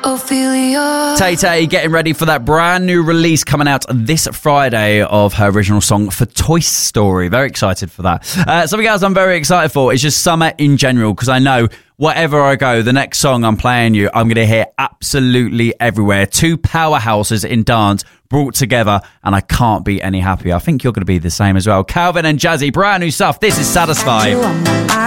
Ophelia. Tay-Tay getting ready for that brand new release coming out this Friday of her original song for Toy Story. Very excited for that. Something else I'm very excited for is just summer in general, because I know wherever I go, the next song I'm playing you, I'm going to hear absolutely everywhere. Two powerhouses in dance brought together, and I can't be any happier. I think you're going to be the same as well. Calvin and Jazzy, brand new stuff. This is Satisfy.